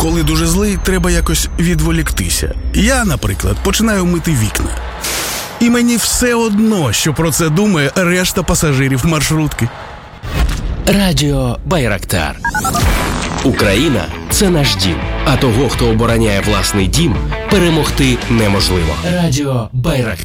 Коли дуже злий, треба якось відволіктися. Я, наприклад, починаю мити вікна. І мені все одно, що про це думає решта пасажирів маршрутки. Радіо Байрактар. Україна – це наш дім. А того, хто обороняє власний дім, перемогти неможливо. Радіо Байрактар.